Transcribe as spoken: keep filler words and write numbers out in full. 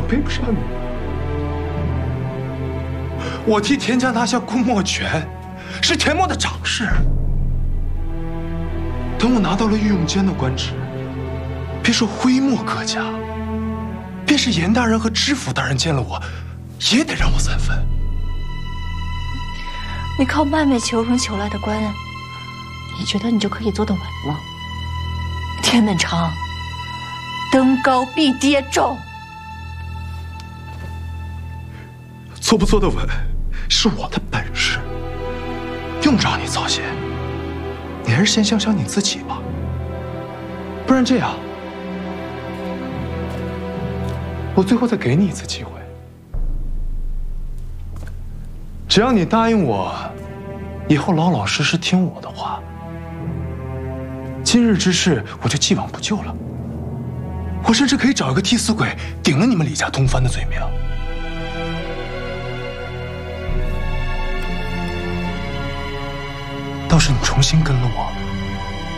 配不上你。我替田家拿下顾墨泉，是田墨的长事。等我拿到了御用监的官职，别说徽墨各家，便是严大人和知府大人见了我，也得让我三分。 你靠卖卖求荣求来的官，你觉得你就可以坐得稳吗？天门长，登高必跌重。 坐不坐得稳，是我的本事，用不着你操心。你还是先想想你自己吧，不然这样，我最后再给你一次机会。只要你答应我，以后老老实实听我的话，今日之事我就既往不咎了。我甚至可以找一个替死鬼顶了你们李家东藩的罪名。倒是你重新跟了我，